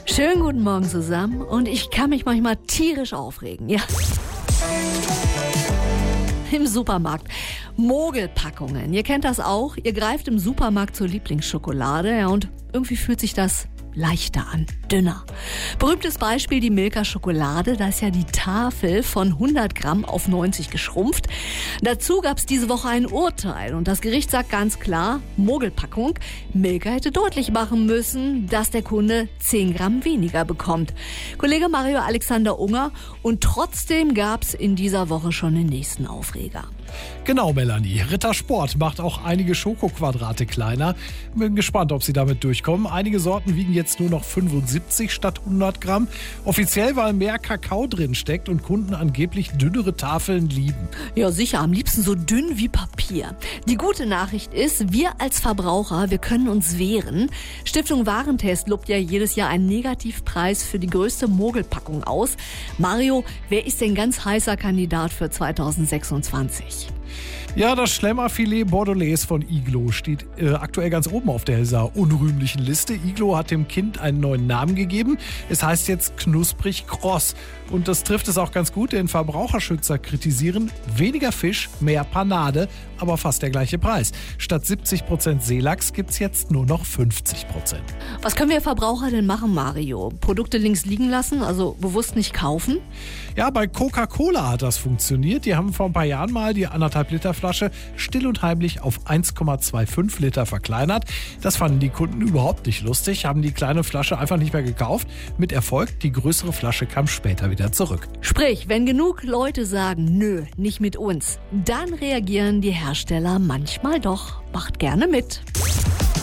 Schönen guten Morgen zusammen und ich kann mich manchmal tierisch aufregen, ja. Im Supermarkt. Mogelpackungen. Ihr kennt das auch. Ihr greift im Supermarkt zur Lieblingsschokolade, ja, und irgendwie fühlt sich das leichter an, dünner. Berühmtes Beispiel die Milka Schokolade. Da ist ja die Tafel von 100 Gramm auf 90 geschrumpft. Dazu gab es diese Woche ein Urteil und das Gericht sagt ganz klar, Mogelpackung. Milka hätte deutlich machen müssen, dass der Kunde 10 Gramm weniger bekommt. Kollege Mario Alexander Unger, und trotzdem gab es in dieser Woche schon den nächsten Aufreger. Genau, Melanie. Rittersport macht auch einige Schokoquadrate kleiner. Bin gespannt, ob sie damit durchkommen. Einige Sorten wiegen jetzt nur noch 75 statt 100 Gramm. Offiziell, weil mehr Kakao drin steckt und Kunden angeblich dünnere Tafeln lieben. Ja, sicher. Am liebsten so dünn wie Papier. Die gute Nachricht ist, wir als Verbraucher, wir können uns wehren. Stiftung Warentest lobt ja jedes Jahr einen Negativpreis für die größte Mogelpackung aus. Mario, wer ist denn ganz heißer Kandidat für 2026? Ja, das Schlemmerfilet Bordelaise von Iglo steht aktuell ganz oben auf dieser unrühmlichen Liste. Iglo hat dem Kind einen neuen Namen gegeben. Es heißt jetzt knusprig kross. Und das trifft es auch ganz gut, denn Verbraucherschützer kritisieren weniger Fisch, mehr Panade, aber fast der gleiche Preis. Statt 70% Seelachs gibt es jetzt nur noch 50%. Was können wir Verbraucher denn machen, Mario? Produkte links liegen lassen, also bewusst nicht kaufen? Ja, bei Coca-Cola hat das funktioniert. Die haben vor ein paar Jahren mal die 1,5 Liter Flasche still und heimlich auf 1,25 Liter verkleinert. Das fanden die Kunden überhaupt nicht lustig, haben die kleine Flasche einfach nicht mehr gekauft. Mit Erfolg, die größere Flasche kam später wieder zurück. Sprich, wenn genug Leute sagen, nö, nicht mit uns, dann reagieren die Hersteller manchmal doch. Macht gerne mit.